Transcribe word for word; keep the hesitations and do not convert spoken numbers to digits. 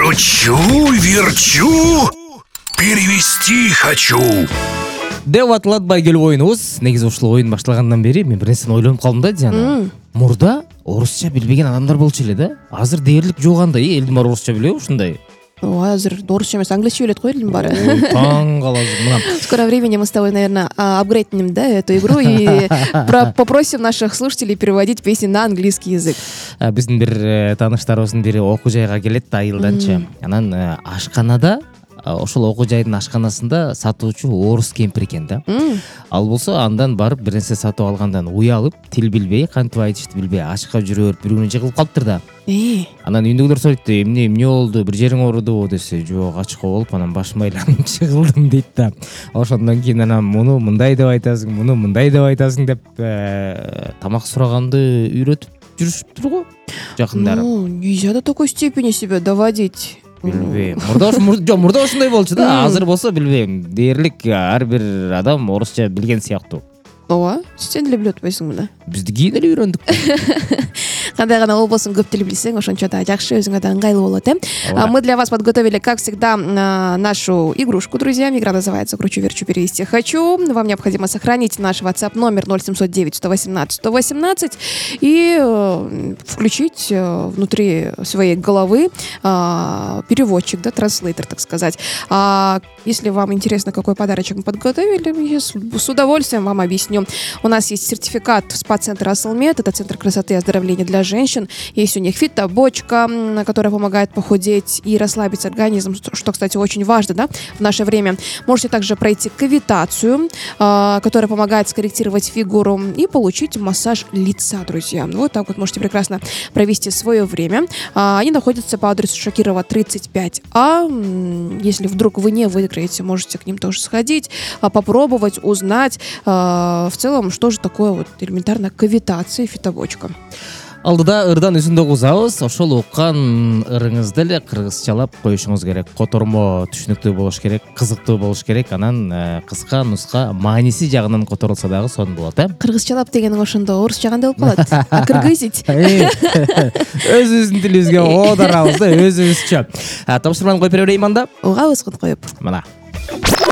Кручу, верчу, перевести хочу. деп аталат байгел ойыныбыз. Негизи ушул ойын башталгандан бери мен бир нерсени ойлонуп калдым да, Диана. Мурда орусча билбеген адамдар болчу эле да. Азыр дээрлик жуугандай, элдин баары орусча билеби ушундай. Ой, азыр орусча эмес, англисче билет го элдин баары. Таң каласың мына. В скором времени мы с тобой, наверное, апгрейднем, да, эту игру и попросим наших слушателей переводить песни на английский язык. Биздин бир тааныштарыбыздын бири окуу жайга келет айылданчы. Анан ашканада, ошол окуу жайдын ашканасында сатуучу орус кемпир экен да. Ал болсо андан барып бир нерсе сатып алгандан уялып, тил билбей, кантип айтышты билбей, ачка жүрө берип, бир күнү жыгылып калыптыр да. Анан үйүндөгүлөр сурайт, эмне эмне болду, бир жериң оорудубу десе, жок, ачка болуп, анан башым айланып чыгылдым дейт да. Ошондон кийин анан муну мындай деп айтасың, муну мындай деп айтасың деп тамак сураганды үйрөтүп жүрүшүптүр го жакындары. Ну, нельзя до такой степени себя доводить. Билбейм. Мурда жок, мурда ошондой болчу да, азыр болсо билбейм. Дээрлик ар бир адам орусча билген сыяктуу. Ооба, сен деле билип атпайсыңбы да? Бизди кийин эле үйрөндүк. Кандай гана болбосун көп тил билсең, ошончо да жакшы, өзүңө да ыңгайлуу болот, э? Мы для вас подготовили, как всегда, нашу игрушку, друзья. Игра называется «Кручу, верчу, перевести хочу». Вам необходимо сохранить наш WhatsApp номер ноль семьсот девять сто восемнадцать сто восемнадцать и включить внутри своей головы переводчик, да, транслейтер, так сказать. Если вам интересно, какой подарочек мы подготовили, я с удовольствием вам объясню. У нас есть сертификат в спа-центр Асселмед, это центр красоты и оздоровления для женщин. Есть у них фитобочка, которая помогает похудеть и расслабить организм, что, кстати, очень важно, да, в наше время. Можете также пройти кавитацию, которая помогает скорректировать фигуру и получить массаж лица, друзья. Вот так вот можете прекрасно провести свое время. Они находятся по адресу Шакирова тридцать пять А. Если вдруг вы не выиграете, можете к ним тоже сходить, попробовать, узнать в целом, что же такое вот элементарно кавитация и фитобочка. Алдыда ырдан үзүндө кузабыз. Ошол уккан ырыңызды эле кыргызчалап коюшуңуз керек. Котормо түшүнүктүү болуш керек, кызыктуу болуш керек. Анан кыска нуска мааниси жагынан которулса дагы сонун болот, э? Кыргызчалап дегениң ошондо орусча кандай болуп калат? А кыргызить? Өзүбүздүн тилибизге оодарабыз да, өзүбүзчө. Тапшырманы коюп бере берейин анда. Угабыз коюп. Мына.